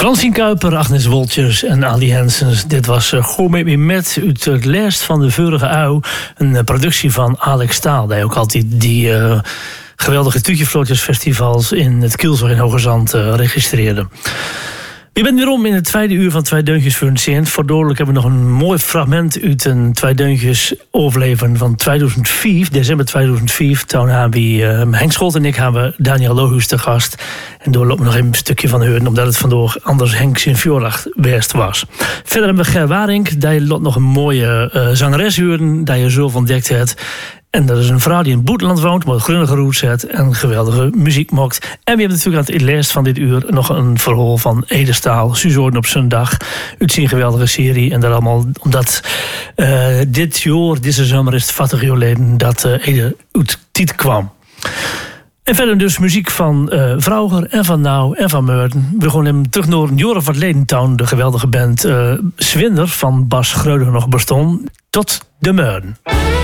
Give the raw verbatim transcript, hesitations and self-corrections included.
Francine Kuiper, Agnes Woltjes en Ali Hensens. Dit was uh, Gooi met me met uit het lijst van de vorige eeuw. Een uh, productie van Alex Staal. Die ook altijd die uh, geweldige Tuutjeflootjesfestivals in het Kielzorg in Hoogezand uh, registreerde. Je bent weer om in het tweede uur van Twee Deuntjes voor een Cent. Voordoorlijk hebben we nog een mooi fragment uit een Twee Deuntjes overleven van tweeduizend vijf, december tweeduizend vijf. Toen hebben we, uh, Henk Scholt en ik hebben Daniel Lohuus te gast. En door lopen we nog even een stukje van horen, omdat het vandaag anders Henk zijn Fjordlacht West was. Verder hebben we Ger Waring, die lot nog een mooie uh, zangeres horen, die je zelf ontdekt hebt. En dat is een vrouw die in het Boeteland woont, maar grunnige roots zet en geweldige muziek maakt. En we hebben natuurlijk aan het lijst van dit uur nog een verhaal van Ede Staal, Suzanne op zondag. Uit zijn geweldige serie. En dat allemaal omdat uh, dit jaar, deze zomer is het veertig jaar geleden dat uh, Ede uit Tiet kwam. En verder dus muziek van uh, Vrauger en van Nou en van Meurden. We gaan hem terug naar een jaar of wat geleden toen de geweldige band uh, Zwinder van Bas Schreuder nog bestond. Tot de Meurden.